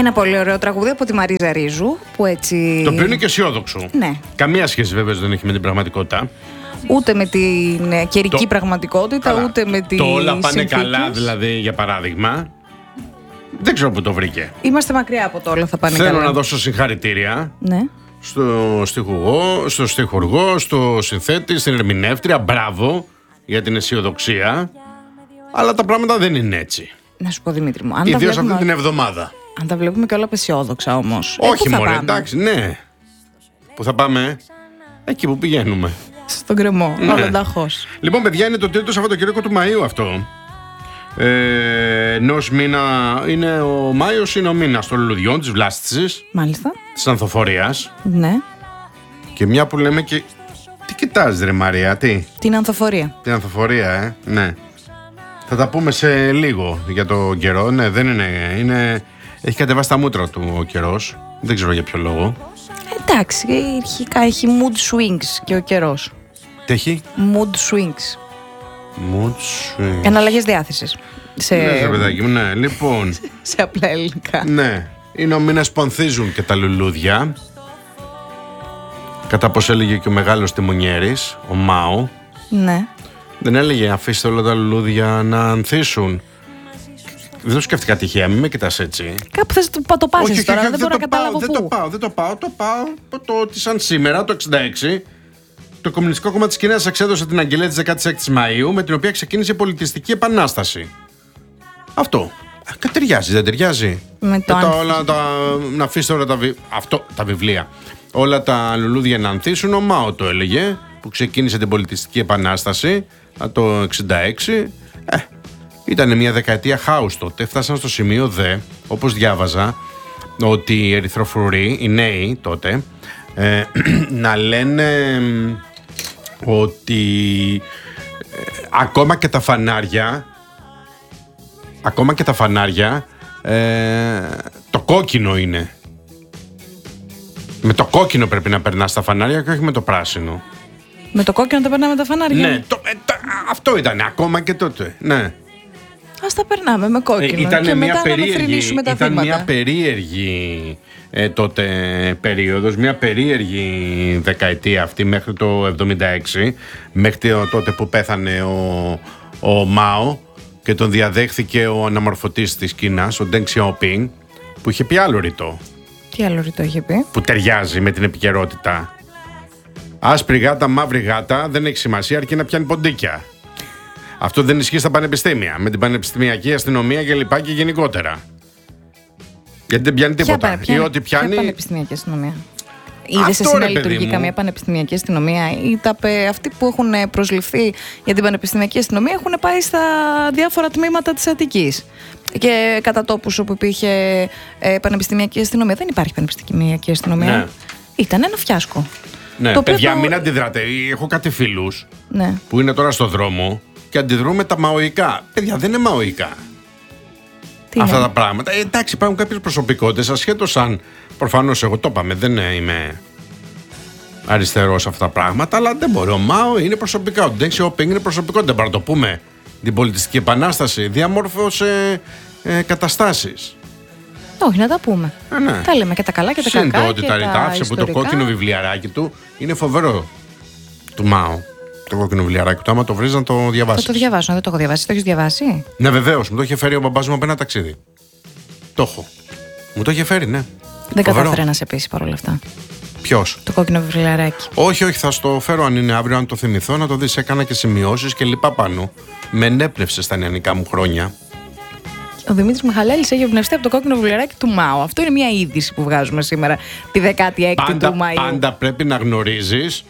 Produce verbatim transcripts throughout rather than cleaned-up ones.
Ένα πολύ ωραίο τραγούδι από τη Μαρίζα Ρίζου. Που έτσι... Το οποίο είναι και αισιόδοξο. Ναι. Καμία σχέση βέβαια δεν έχει με την πραγματικότητα. Ούτε με την καιρική το... πραγματικότητα, καλά. ούτε με την. Το όλα πάνε συνθήκες. καλά, δηλαδή, για παράδειγμα. Δεν ξέρω πού το βρήκε. Είμαστε μακριά από το όλα θα πάνε Θέλω καλά. Θέλω να δώσω συγχαρητήρια. Ναι. Στο στιχουργό, στο στιχουργό, στο συνθέτη, στην ερμηνεύτρια. Μπράβο για την αισιοδοξία. Αλλά τα πράγματα δεν είναι έτσι. Να σου πω, Δημήτρη μου. Ιδίως βλέπουμε... αυτή την εβδομάδα. Αν τα βλέπουμε και όλα απεσιόδοξα όμως. Όχι, ε, μωρέ, εντάξει, ναι. Πού θα πάμε? Εκεί που πηγαίνουμε. Στον κρεμό, ναι. Ολονταχώς. Λοιπόν, παιδιά, είναι το τρίτο Σαββατοκύριακο του Μαΐου αυτό. Ε, ενός μήνα είναι ο Μάιος, είναι ο μήνας των λουλουδιών, της βλάστησης. Μάλιστα. Της ανθοφορίας. Ναι. Και μια που λέμε και. Τι κοιτάζεις, ρε Μαρία, τι? Την ανθοφορία. Την ανθοφορία, ε, ναι. Θα τα πούμε σε λίγο για το καιρό. Ναι, δεν είναι. είναι... Έχει κατεβάσει τα μούτρα του ο καιρός. Δεν ξέρω για ποιο λόγο. Εντάξει, αρχικά έχει mood swings και ο καιρός. Τι έχει? Mood swings. Mood swings. Εναλλαγές διάθεσης. Σε... Ναι, παιδάκι μου, ναι. Λοιπόν. σε απλά ελληνικά. Ναι. Είναι ο μήνας που ανθίζουν και τα λουλούδια. Κατά πως έλεγε και ο μεγάλος τιμονιέρης, ο Μάο. Ναι. Δεν έλεγε αφήστε όλα τα λουλούδια να ανθίσουν? Δεν το σκέφτηκα τυχαία, μην με κοιτάς έτσι. Κάπου θες το, το πας εσύ τώρα, δεν, δεν μπορώ το να καταλάβω πάω, πού. Δεν το πάω, δεν το πάω, το πάω το ότι σαν σήμερα, το εξήντα έξι, το Κομμουνιστικό Κόμμα της Κίνας εξέδωσε την αγγελία της δεκάτης έκτης Μαΐου, με την οποία ξεκίνησε η πολιτιστική επανάσταση. Αυτό. Ε, ταιριάζει, δεν ταιριάζει? Με το τα, όλα, τα, να αφήσετε όλα τα, βι... Αυτό, τα βιβλία. Όλα τα λουλούδια να ανθίσουν, ο Μάο το έλεγε, που ξεκίνησε την πολιτιστική επανάσταση το εξήντα έξι. Ε, ήταν μια δεκαετία χάους τότε. Φτάσαν στο σημείο δε, όπως διάβαζα, ότι οι ερυθροφρουροί, οι νέοι τότε, ε, να λένε ότι ε, ακόμα και τα φανάρια, ακόμα και τα φανάρια, ε, το κόκκινο είναι. Με το κόκκινο πρέπει να περνάς τα φανάρια και όχι με το πράσινο. Με το κόκκινο τα περνάμε τα φανάρια. Ναι, το, ε, το, αυτό ήταν ακόμα και τότε. Ναι. Ας τα περνάμε με κόκκινο. Ε, ήταν και μια μετά περίεργη, να μεθρυνήσουμε τα ήταν θύματα. μια περίεργη ε, τότε περίοδος, μια περίεργη δεκαετία αυτή μέχρι το εβδομήντα έξι, μέχρι το, τότε που πέθανε ο, ο Μάο και τον διαδέχθηκε ο αναμορφωτής της Κίνας, ο Ντενγκ Σιαοπίνγκ, που είχε πει άλλο ρητό. Τι άλλο ρητό είχε πει? Που ταιριάζει με την επικαιρότητα. Άσπρη γάτα, μαύρη γάτα, δεν έχει σημασία αρκεί να πιάνει ποντίκια. Αυτό δεν ισχύει στα πανεπιστήμια, με την πανεπιστημιακή αστυνομία και λοιπά και γενικότερα. Γιατί δεν πιάνει τίποτα. Ποια, ποια, ή ό,τι πιάνει. Ποια πανεπιστημιακή αστυνομία? Είδες εσύ να λειτουργεί καμία πανεπιστημιακή αστυνομία? Ή τα, αυτοί που έχουν προσληφθεί για την πανεπιστημιακή αστυνομία έχουν πάει στα διάφορα τμήματα της Αττικής. Και κατά τόπους όπου υπήρχε ε, πανεπιστημιακή αστυνομία. Δεν υπάρχει πανεπιστημιακή αστυνομία. Ναι. Ήταν ένα φιάσκο. Ναι, το παιδιά, το... μην αντιδράτε. Έχω κάτι φίλους ναι. που είναι τώρα στο δρόμο και αντιδρούν με τα μαοϊκά. Παιδιά, δεν είναι μαοϊκά. Τι αυτά είναι? Τα πράγματα. Ε, εντάξει, υπάρχουν κάποιες προσωπικότητες, ασχέτως αν προφανώς εγώ το είπαμε, δεν είμαι αριστερός σε αυτά τα πράγματα, αλλά δεν μπορεί. Ο Μάο είναι προσωπικά. Ο Ντενγκ Σιαοπίνγκ είναι προσωπικότητα. Μπορούμε να το πούμε. Την πολιτιστική επανάσταση διαμόρφωσε ε, καταστάσεις. Όχι, να τα πούμε. Ε, ναι. Τα λέμε και τα καλά και τα κακά. Συν το ότι τα τα άφησε από το κόκκινο βιβλιαράκι του είναι φοβερό. Του Μάο. Το κόκκινο βιβλιαράκι του, άμα το βρεις να το διαβάσεις. Θα το διαβάσω, δεν το έχω διαβάσει. Το έχεις διαβάσει? Ναι, βεβαίως. Μου το είχε φέρει ο μπαμπάς μου από ένα ταξίδι. Το έχω. Μου το είχε φέρει, ναι. Δεν κατάφερε να σε πείσει παρόλα αυτά. Ποιος? Το κόκκινο βιβλιαράκι. Όχι, όχι, θα στο φέρω αν είναι αύριο, αν το θυμηθώ, να το δεις. Έκανα και σημειώσεις και λοιπά πάνω. Με ενέπνευσε στα νεανικά μου χρόνια. Ο Δημήτρης Μιχαλέλης έχει εμπνευστεί από το κόκκινο βιβλιαράκι του Μάου. Αυτό είναι μια είδηση που βγάζουμε σήμερα, τη δεκάτη έκτη πάντα, του Μαΐου. Πάντα πρέπει να γνωρίζεις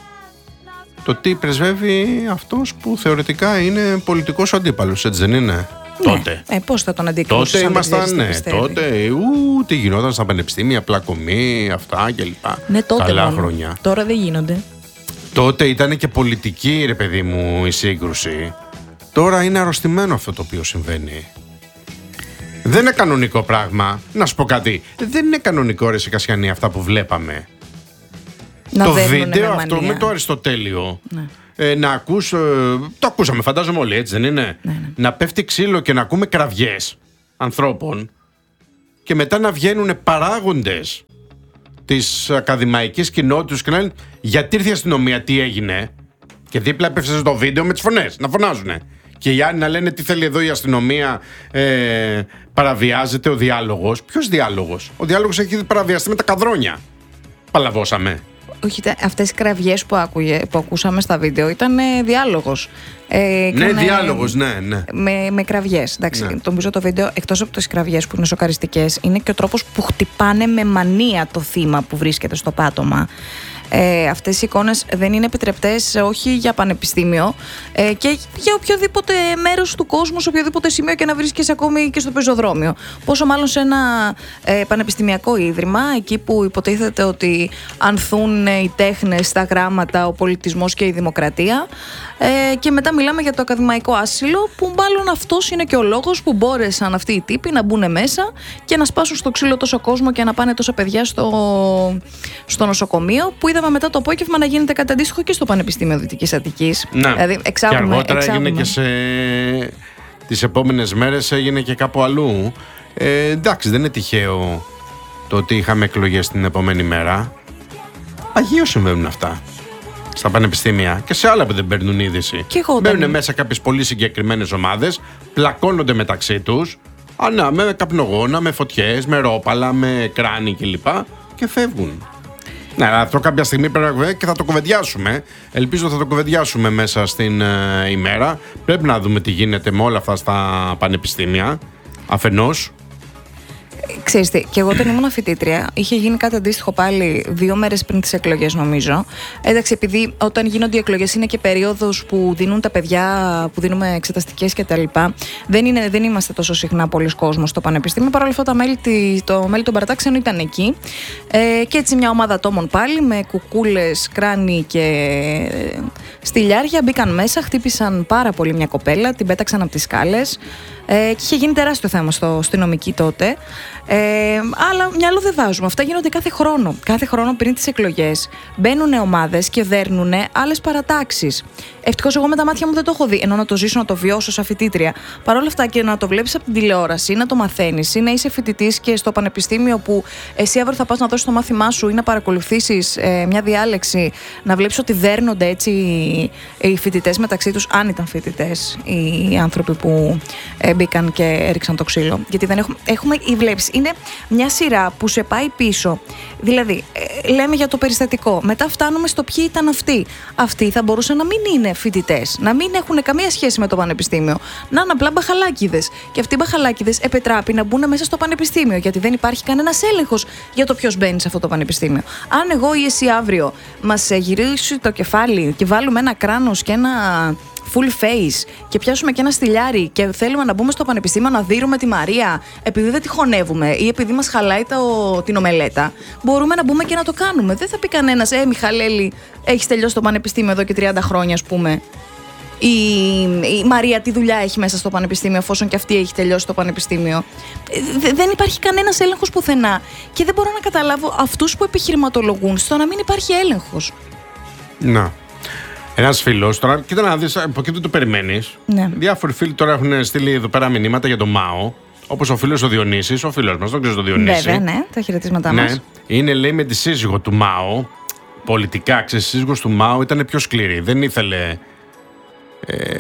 το τι πρεσβεύει αυτός που θεωρητικά είναι πολιτικός αντίπαλος, έτσι δεν είναι? Ναι. Τότε. Ε, πώς θα τον αντικρούσεις? Τότε ήμασταν, ναι, τότε, ου, τι γινόταν στα πανεπιστήμια, πλακωμή, αυτά κλπ. Ναι, τότε καλά μόνο. χρόνια. Τώρα δεν γίνονται. Τότε ήταν και πολιτική, ρε παιδί μου, η σύγκρουση. Τώρα είναι αρρωστημένο αυτό το οποίο συμβαίνει. Δεν είναι κανονικό πράγμα. Να σου πω κάτι. Δεν είναι κανονικό, ρε Κασιανή, αυτά που βλέπαμε. Να το βίντεο με αυτό με το Αριστοτέλειο. Ναι. Ε, να ακούς, ε, το ακούσαμε φαντάζομαι όλοι, έτσι δεν είναι? Ναι, ναι. Να πέφτει ξύλο και να ακούμε κραυγές ανθρώπων. και μετά να βγαίνουν παράγοντες της ακαδημαϊκής κοινότητας και να λένε γιατί ήρθε η αστυνομία, τι έγινε, και δίπλα έπεφτε στο βίντεο με τις φωνές να φωνάζουνε. Και οι άλλοι να λένε τι θέλει εδώ η αστυνομία, ε, παραβιάζεται ο διάλογος. Ποιος διάλογος? Ο διάλογος έχει παραβιαστεί με τα καδρόνια. Παλαβώσαμε. Όχι, αυτές οι κραυγές που, άκουγε, που ακούσαμε στα βίντεο ήταν ε, διάλογος. Ε, ναι, διάλογος, ναι, ναι. Με, με κραυγές. Εντάξει, ναι. Νομίζω το βίντεο, εκτός από τις κραυγές που είναι σοκαριστικές, είναι και ο τρόπος που χτυπάνε με μανία το θύμα που βρίσκεται στο πάτωμα. Ε, αυτές οι εικόνες δεν είναι επιτρεπτές όχι για πανεπιστήμιο ε, και για οποιοδήποτε μέρος του κόσμου, σε οποιοδήποτε σημείο και να βρίσκεσαι ακόμη και στο πεζοδρόμιο. Πόσο μάλλον σε ένα ε, πανεπιστημιακό ίδρυμα, εκεί που υποτίθεται ότι ανθούν οι τέχνες, τα γράμματα, ο πολιτισμός και η δημοκρατία. Ε, και μετά μιλάμε για το ακαδημαϊκό άσυλο, που μάλλον αυτός είναι και ο λόγος που μπόρεσαν αυτοί οι τύποι να μπουν μέσα και να σπάσουν στο ξύλο τόσο κόσμο και να πάνε τόσα παιδιά στο, στο νοσοκομείο, που είδαμε μετά το απόγευμα να γίνεται κάτι αντίστοιχο και στο Πανεπιστήμιο Δυτικής Αττικής. Ναι. Δηλαδή, εξάγουμε, και αργότερα εξάγουμε. έγινε και σε τις επόμενες μέρες έγινε και κάπου αλλού. Ε, εντάξει, δεν είναι τυχαίο το ότι είχαμε εκλογές την επόμενη μέρα. Παγίως συμβαίνουν αυτά στα πανεπιστήμια και σε άλλα που δεν παίρνουν είδηση. Μπαίνουν δεν... μέσα κάποιες πολύ συγκεκριμένες ομάδες, πλακώνονται μεταξύ τους, ανά, με καπνογόνα, με φωτιές, με ρόπαλα, με κράνη κλπ. Και φεύγουν. Ναι, αυτό κάποια στιγμή πρέπει να και θα το κουβεντιάσουμε. Ελπίζω θα το κουβεντιάσουμε μέσα στην ε, ημέρα. Πρέπει να δούμε τι γίνεται με όλα αυτά στα πανεπιστήμια. Αφενός. Ξέρεις τι, και εγώ όταν ήμουν φοιτήτρια, είχε γίνει κάτι αντίστοιχο πάλι δύο μέρες πριν τις εκλογές, νομίζω. Εντάξει, επειδή όταν γίνονται οι εκλογές είναι και περίοδος που δίνουν τα παιδιά, που δίνουμε εξεταστικές κτλ. Δεν, είναι, δεν είμαστε τόσο συχνά πολλοί κόσμος στο πανεπιστήμιο. Παρ' όλα αυτά, τα μέλη, το μέλη των παρατάξεων ήταν εκεί. Ε, και έτσι μια ομάδα ατόμων πάλι, με κουκούλες, κράνη και στυλιάρια, μπήκαν μέσα, χτύπησαν πάρα πολύ μια κοπέλα, την πέταξαν από τις σκάλες. Ε, και είχε γίνει τεράστιο θέμα στο, στη νομική τότε. Ε, αλλά μυαλό δεν βάζουμε. Αυτά γίνονται κάθε χρόνο. Κάθε χρόνο πριν τις εκλογές μπαίνουν ομάδες και δέρνουν άλλες παρατάξεις. Ευτυχώς εγώ με τα μάτια μου δεν το έχω δει. Ενώ να το ζήσω, να το βιώσω σαν φοιτήτρια. Παρ' όλα αυτά και να το βλέπεις από την τηλεόραση, να το μαθαίνεις, ή να είσαι φοιτητής και στο πανεπιστήμιο που εσύ αύριο θα πας να δώσεις το μάθημά σου ή να παρακολουθήσεις ε, μια διάλεξη, να βλέπεις ότι δέρνονται έτσι οι φοιτητές μεταξύ τους, αν ήταν φοιτητές οι άνθρωποι που ε, μπήκαν και έριξαν το ξύλο. Γιατί δεν έχουμε, έχουμε ή βλέπεις, είναι μια σειρά που σε πάει πίσω. Δηλαδή, ε, λέμε για το περιστατικό. Μετά φτάνουμε στο ποιοι ήταν αυτοί. Αυτοί θα μπορούσαν να μην είναι φοιτητές, να μην έχουν καμία σχέση με το πανεπιστήμιο, να είναι απλά μπαχαλάκιδες. Και αυτοί οι μπαχαλάκιδες επετράπει να μπουν μέσα στο πανεπιστήμιο, γιατί δεν υπάρχει κανένας έλεγχος για το ποιος μπαίνει σε αυτό το πανεπιστήμιο. Αν εγώ ή εσύ αύριο μας γυρίσει το κεφάλι και βάλουμε ένα κράνος και ένα full face και πιάσουμε και ένα στυλιάρι και θέλουμε να μπούμε στο πανεπιστήμιο να δείρουμε τη Μαρία επειδή δεν τη χωνεύουμε ή επειδή μας χαλάει το, την ομελέτα, μπορούμε να μπούμε και να το κάνουμε. Δεν θα πει κανένας, ε, Μιχαλέλη, έχεις τελειώσει το πανεπιστήμιο εδώ και τριάντα χρόνια, ας πούμε. Η, η Μαρία τι δουλειά έχει μέσα στο πανεπιστήμιο, εφόσον και αυτή έχει τελειώσει το πανεπιστήμιο. Δε, δεν υπάρχει κανένας έλεγχος πουθενά. Και δεν μπορώ να καταλάβω αυτούς που επιχειρηματολογούν στο να μην υπάρχει έλεγχος. Να. Ένας φίλος, τώρα κοίτα να δεις, από εκεί δεν το περιμένεις. Ναι. Διάφοροι φίλοι τώρα έχουν στείλει εδώ πέρα μηνύματα για το ΜΑΟ. Όπως ο φίλος ο Διονύσης, ο φίλος μας, τον ξέρεις τον Διονύση. Βέβαια, ναι, τα χαιρετίσματά ναι. μας. Είναι, λέει, με τη σύζυγο του ΜΑΟ. Πολιτικά, ξέρεις, η σύζυγος του ΜΑΟ ήταν πιο σκληρή. Δεν ήθελε. Ε,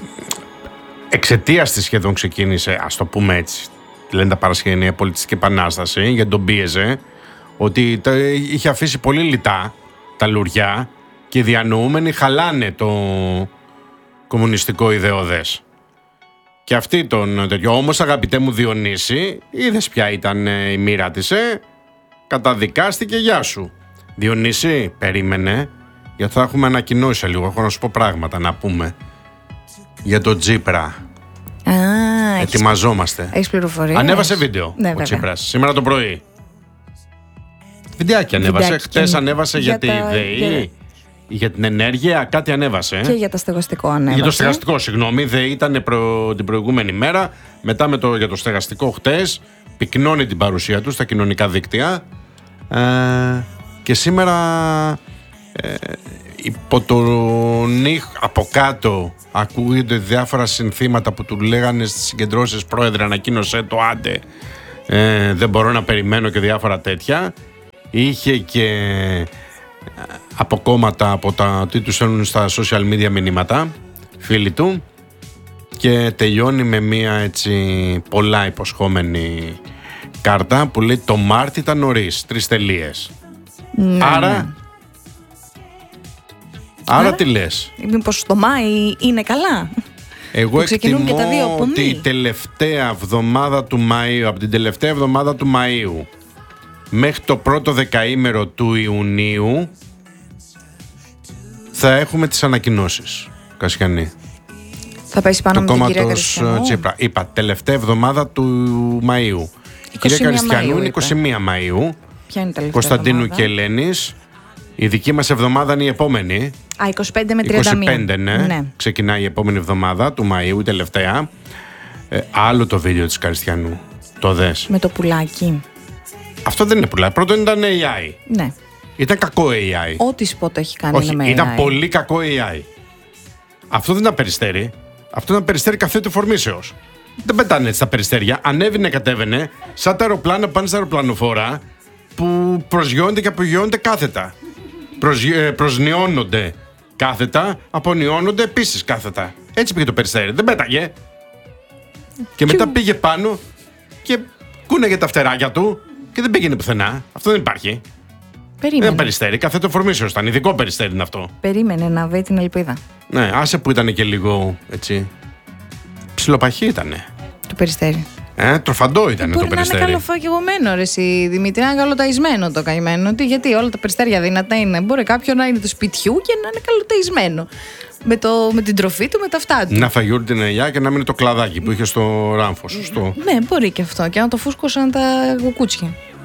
εξαιτίας της σχεδόν ξεκίνησε, ας το πούμε έτσι. Λένε τα παρασκήνια, πολιτιστική επανάσταση, γιατί τον πίεζε. Ότι τα, είχε αφήσει πολύ λιτά τα λουριά. Και οι διανοούμενοι χαλάνε το κομμουνιστικό ιδεώδες. Και αυτή τον τέτοιο. Όμως, αγαπητέ μου Διονύση, είδες ποια ήταν η μοίρα της, ε? Καταδικάστηκε, γεια σου. Διονύση, περίμενε, γιατί θα έχουμε ανακοινώσει σε λίγο. Έχω να σου πω πράγματα να πούμε για τον Τσίπρα. Α, ετοιμαζόμαστε. Έχεις πληροφορίες? Ανέβασε βίντεο, ναι, ο βέβαια. Τσίπρας σήμερα το πρωί. Βιντεάκι ανέβασε. Χτες ανέβασε για, για τη ΔΕΗ. Για... για την ενέργεια, κάτι ανέβασε. Και για το στεγαστικό ανέβασε. Για το στεγαστικό, συγγνώμη. ΔΕΗ ήταν προ... την προηγούμενη μέρα. Μετά με το... για το στεγαστικό χτες. Πυκνώνει την παρουσία του στα κοινωνικά δίκτυα. Ε... Και σήμερα ε... υπό τον ήχ από κάτω ακούγονται διάφορα συνθήματα που του λέγανε στις συγκεντρώσεις, πρόεδρε, ανακοίνωσέ το, άντε. ε, δεν μπορώ να περιμένω και διάφορα τέτοια. Είχε και από κόμματα, από τα τι τους στέλνουν στα social media μηνύματα, φίλοι του, και τελειώνει με μια έτσι πολλά υποσχόμενη κάρτα που λέει το Μάρτι ήταν νωρίς, τρεις τελείες. Ναι, άρα, ναι. άρα άρα τι λες? Μήπως το Μάη είναι καλά? Εγώ εκτιμώ και τα δύο ότι η τελευταία εβδομάδα του Μαΐου, από την τελευταία εβδομάδα του Μαΐου μέχρι το πρώτο δεκαήμερο του Ιουνίου θα έχουμε τις ανακοινώσεις. Κασιανή. Θα πέσει πάνω το με την κυρία κόμματος Τσίπρα. Είπα, τελευταία εβδομάδα του Μαΐου. Η κυρία Καριστιανού είναι είκοσι μία Μαΐου. Ποια είναι η τελευταία Κωνσταντίνου εβδομάδα? και Ελένης. Η δική μας εβδομάδα είναι η επόμενη. Α, είκοσι πέντε με τριάντα μία. είκοσι πέντε, ναι. ναι. Ξεκινάει η επόμενη εβδομάδα του Μαΐου, η τελευταία. Ε, άλλο το βίντεο της Καριστιανού. Το δες? Με το πουλάκι. Αυτό δεν είναι πουλάκι. Πρώτον ήταν έι άι. Ναι. Ήταν κακό έι άι. Ό,τι σπότ έχει κάνει Όχι, είναι με ήταν έι άι. πολύ κακό έι άι. Αυτό δεν ήταν περιστέρι. Αυτό ήταν περιστέρι καθέτου φορμήσεως. Δεν πετάνε έτσι τα περιστέρια. Ανέβαινε, κατέβαινε, σαν τα αεροπλάνα πάνε στα αεροπλανοφόρα που προσγειώνονται και απογειώνονται κάθετα. Προσγει... ε, προσνιώνονται κάθετα, απονιώνονται επίσης κάθετα. Έτσι πήγε το περιστέρι. Δεν πέταγε. Και μετά πήγε πάνω και κούνεγε τα φτεράκια του και δεν πήγαινε πουθενά. Αυτό δεν υπάρχει. Περίμενε. Δεν είναι περιστέρι, καθέτο φορμήσεως ήταν. Ειδικό περιστέρι είναι αυτό. Περίμενε να βρει την ελπίδα. Ναι, άσε που ήταν και λίγο έτσι. Ψιλοπαχύ ήτανε. Το περιστέρι. Ε, τροφαντό ήταν το Μπορεί περιστέρι. να είναι καλοφαγωμένο, ρε εσύ Δημήτρη, να είναι καλοταϊσμένο το καημένο. Τι, γιατί όλα τα περιστέρια δυνατά είναι. Μπορεί κάποιον να είναι του σπιτιού και να είναι καλοταϊσμένο. Με, το, με την τροφή του, με τα αυτά του. Να φαγιούρει την ελιά και να μείνει το κλαδάκι που είχε στο ράμφο. Σωστό. Ναι, μπορεί και αυτό. Και να το φούσκωσαν τα κουκούτσια.